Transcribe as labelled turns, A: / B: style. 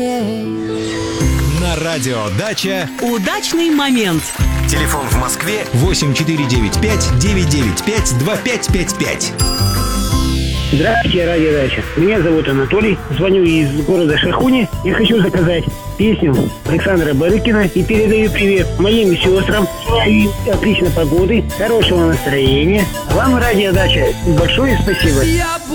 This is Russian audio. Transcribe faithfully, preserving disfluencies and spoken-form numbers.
A: На радио «Дача»
B: удачный момент.
A: телефон в Москве восемь четыре девять пять девять девять пять два пять пять пять.
C: Здравствуйте, радио «Дача». Меня зовут Анатолий. Звоню из города Шахуни. Я хочу заказать песню Александра Барыкина и передаю привет моим сестрам. Желаю отличной погоды, хорошего настроения. Вам, радио «Дача», большое спасибо.